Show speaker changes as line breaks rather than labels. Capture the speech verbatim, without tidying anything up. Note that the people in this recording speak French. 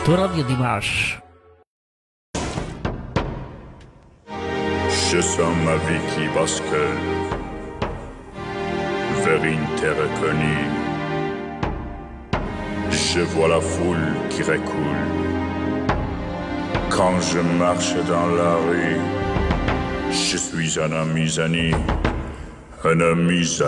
راديو دمشق.
Je sens ma vie qui bascule vers une terre inconnue. Je vois la foule qui récoule. Quand je marche dans la rue, je suis un amusani, un amusani.